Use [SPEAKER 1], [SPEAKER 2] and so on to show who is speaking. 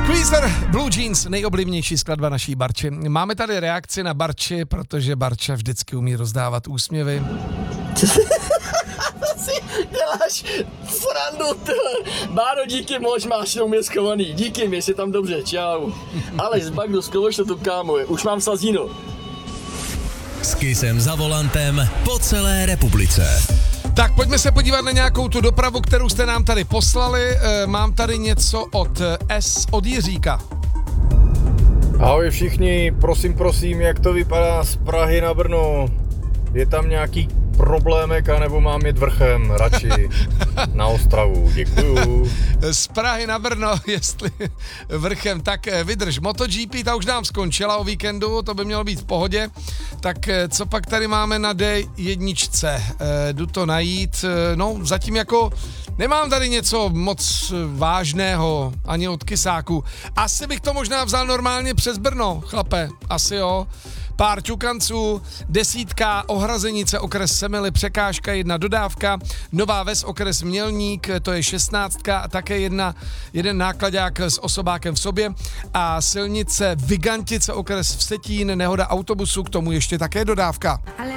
[SPEAKER 1] Squeezer, Blue Jeans, nejoblíbenější skladba naší Barči. Máme tady reakci na Barči, protože Barča vždycky umí rozdávat úsměvy.
[SPEAKER 2] Si děláš srandu, tyhle. Báro, díky moc, máš to mě schovaný. Díky mi, jsi tam dobře, čau. Aleš z Bagdu, zkouš to tu kámo, už mám sazíno.
[SPEAKER 3] S Kissem za volantem po celé republice.
[SPEAKER 1] Tak pojďme se podívat na nějakou tu dopravu, kterou jste nám tady poslali. Mám tady něco od Jiříka.
[SPEAKER 4] Ahoj všichni, prosím, jak to vypadá z Prahy na Brno? Je tam nějaký problémek, anebo mám jet vrchem radši na Ostravu? Děkuju.
[SPEAKER 1] Z Prahy na Brno, jestli vrchem, tak vydrž. MotoGP, ta už nám skončila o víkendu, to by mělo být v pohodě. Tak co pak tady máme na D1? Jdu to najít. No, zatím jako nemám tady něco moc vážného, ani od Kisáku. Asi bych to možná vzal normálně přes Brno, chlape, asi jo. Pár ťukanců, 10, Ohrazenice, okres Semily, překážka 1, dodávka, Nová Ves, okres Mělník, to je 16, a také jeden nákladák s osobákem v sobě a silnice Vigantice, okres Vsetín, nehoda autobusu, k tomu ještě také dodávka.
[SPEAKER 5] Ale